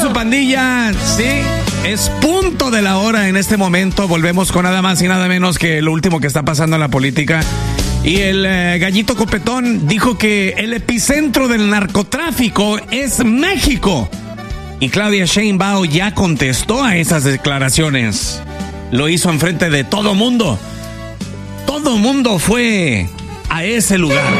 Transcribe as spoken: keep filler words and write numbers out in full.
Bueno, pandilla, sí, es punto de la hora en este momento. Volvemos con nada más y nada menos que lo último que está pasando en la política. Y el eh, gallito copetón dijo que el epicentro del narcotráfico es México. Y Claudia Sheinbaum ya contestó a esas declaraciones. Lo hizo enfrente de todo mundo. Todo mundo fue a ese lugar.